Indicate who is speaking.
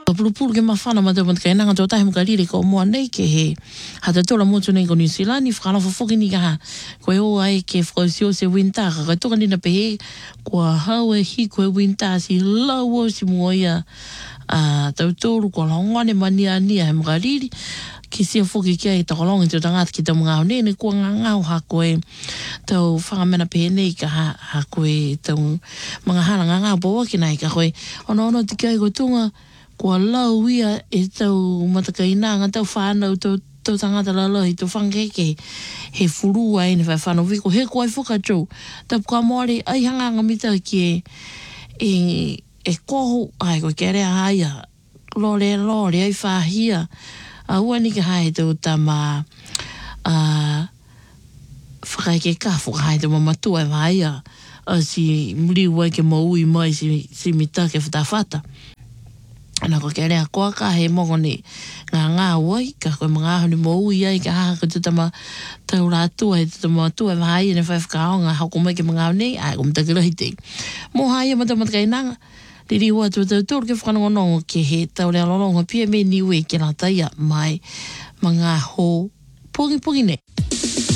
Speaker 1: Pulu ke mafana ma te kai nanga tō tahi mga riri ko mua nei ke he hata tola motu nei ko New Zealand ni whakala whafoki ni kaha koe o ai ke whakausio se winta ka kai toka nina pehe kua hau e hi koe winta si lau o si mua ia tau tōru kua laongane mania nia he mga riri ki sia whoki kia i takolongi tō tangata ki tau mga au nene kua ngangau ha koe tau whangamena pehe nei ka ha koe tau mga hana ngangau bawa ki nai ka koe ono ti kia i koe tunga kua lau ia e tau matakainanga tau whanau tau tangata lalai tau whangeke he furua e ne whai whanau wiko he kuai whakatau tau ka moare ai hanganga mita ki e kohu ai koe kere haia lore ai whahia ua ni ka hae tau tama whakaike ka whakahae tau mamatua e haia si muri wai ke maui mai si mita ke whatawhata ana ko kere a koa ka he mongo ni ngā wai ka koe mga aho ni mou ia i ka haka ko tutama tau rātua he tutama tua e mahai ene whai whakaonga hako mai ke mga aho nei ai ko mtakirahi te mo hai a matamatai nanga riri ua tau tōru ke whanongonongo ke he tau rea lolonga pia me niwe ke nā taia mai mga ho pungi nei